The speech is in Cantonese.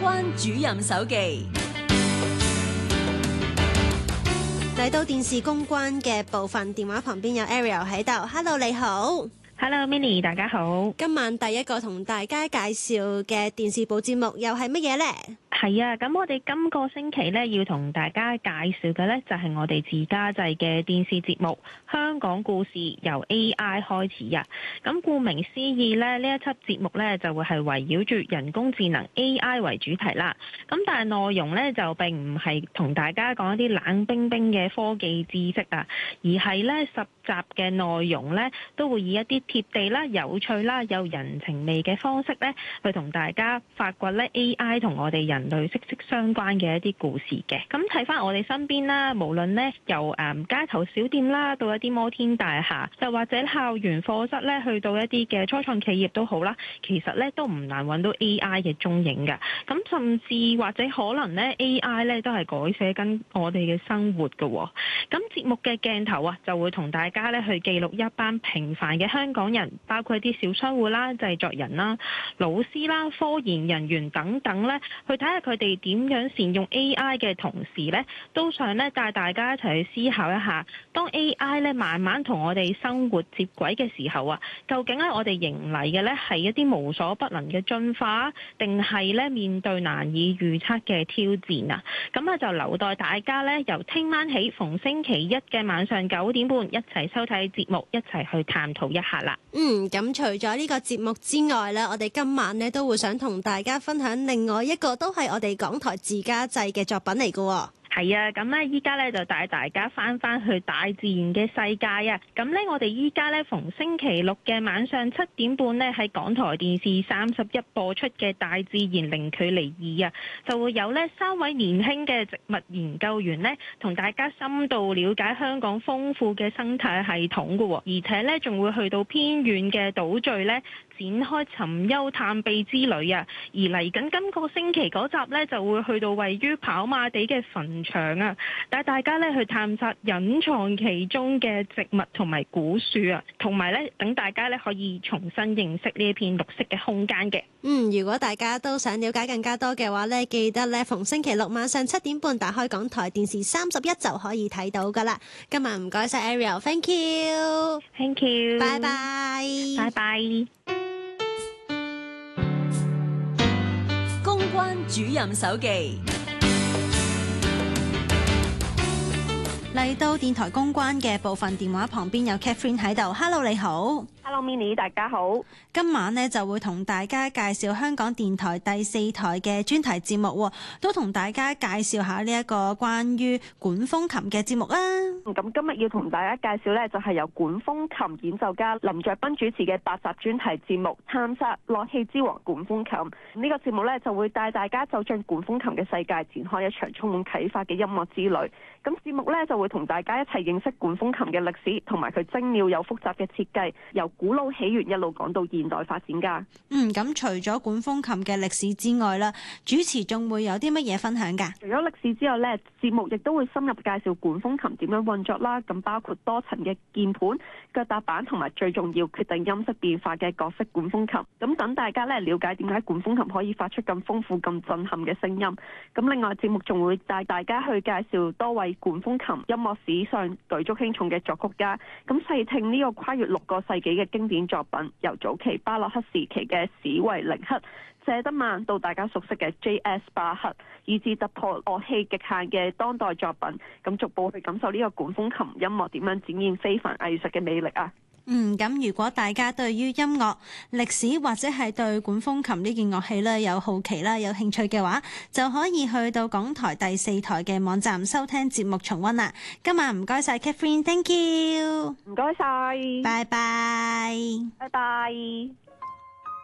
關主任手記。 嚟到電視公關嘅部分，電話旁邊有 Ariel 喺度。Hello， 你好。 Hello Minnie， 大家好。 今晚第一個同大家介紹嘅電視部節目又係乜嘢呢？ 係啊，咁我哋今個星期呢要同大家介紹嘅呢，就係我哋自家製嘅電視節目《香港故事》，由 AI 開始啊。咁顧名思義呢，呢一輯節目呢就會係圍繞住人工智能 AI 為主題啦。咁但係內容呢，就並唔係同大家講一啲冷冰冰嘅科技知識啊，而係呢10集嘅內容呢，都會以一啲貼地啦、有趣啦、有人情味嘅方式呢，去同大家發掘呢 AI 同我哋人類息息相關嘅一啲故事嘅。咁睇翻我哋身邊啦，無論呢由街頭小店啦，到一啲摩天大廈，就或者校園課室呢，去到一啲嘅初創企業都好啦，其實呢都唔難揾到 AI 嘅蹤影㗎。咁甚至或者可能呢 AI 呢都係改寫緊我哋嘅生活㗎喎。咁節目嘅鏡頭啊，就會同大家呢去記錄一班平凡嘅香港人，包括一啲小商戶啦、製作人啦、老師啦、科研人員等等呢，去睇下佢哋點樣善用 AI 嘅同時呢，都想呢帶大家一齊去思考一下，當 AI 呢慢慢同我哋生活接軌嘅時候啊，究竟呢我哋迎嚟嘅呢係一啲無所不能嘅進化，定係呢面對難以預測嘅挑戰啊？咁啊就留待大家呢由聽晚起逢星期一嘅晚上9點半一齊收睇節目，一齊去探討一下啦。 咁除咗呢個節目之外呢，我哋今晚呢都會想同大家分享另外一個都係我哋港台自家製嘅作品嚟㗎。 係啊，咁咧依家咧就帶大家翻去大自然嘅世界啊！咁咧我哋依家咧逢星期六嘅晚上7點半咧喺港台電視31播出嘅《大自然零距離2》啊，就會有咧3位年輕嘅植物研究員咧同大家深度了解香港豐富嘅生態系統㗎喎，而且咧仲會去到偏遠嘅島嶼咧展開尋幽探秘之旅啊！而嚟緊今個星期嗰集咧就會去到位於跑馬地嘅墳場啊，帶大家咧去探索隱藏其中嘅植物同埋古樹啊，同埋咧等大家咧可以重新認識呢一片綠色嘅空間嘅。 如果大家都想了解更加多嘅話咧，記得咧逢星期六晚上7點半打開港台電視31就可以睇到噶啦。今日唔該晒 Ariel，Thank you，Thank you， 拜拜， 拜拜。 公關主任手記。 嚟到電台公關嘅部分，電話旁邊有 Catherine 喺度。Hello， 你好。 Hello Minnie， 大家好。 今晚呢就會同大家介紹香港電台第4台嘅專題節目，都同大家介紹下呢一個關於管風琴嘅節目啦。 咁今日要同大家介紹呢，就係由管風琴演奏家林卓斌主持嘅8集專題節目《探索樂器之王管風琴》。呢個節目呢，就會帶大家走進管風琴嘅世界，展開一場充滿啟發嘅音樂之旅。咁節目呢，就會同大家一齊認識管風琴嘅歷史，同埋佢精妙又複雜嘅設計，由古老起源一路講到現代發展㗎。 咁除咗管風琴嘅歷史之外啦，主持仲會有啲乜嘢分享㗎？ 除咗歷史之外呢，節目亦都會深入介紹管風琴點樣運作啦。咁包括多層嘅鍵盤、腳踏板，同埋最重要決定音色變化嘅角色管風琴。咁等大家呢了解點解管風琴可以發出咁豐富、咁震撼嘅聲音。咁另外節目仲會帶大家去介紹多位管風琴音樂史上舉足輕重嘅作曲家，咁細聽呢個跨越6個世紀嘅經典作品，由早期巴洛克時期嘅史維寧克、謝德曼到大家熟悉嘅 J.S. 巴赫，以至突破樂器極限嘅當代作品，咁逐步去感受呢個管風琴音樂點樣展現非凡藝術嘅魅力啊！ 咁如果大家對於音樂、歷史或者係對管風琴呢件樂器咧有好奇啦、有興趣嘅話，就可以去到港台第4台嘅網站收聽節目重溫啦。今晚唔該晒 Catherine，Thank you， 唔該晒， 拜拜， 拜拜。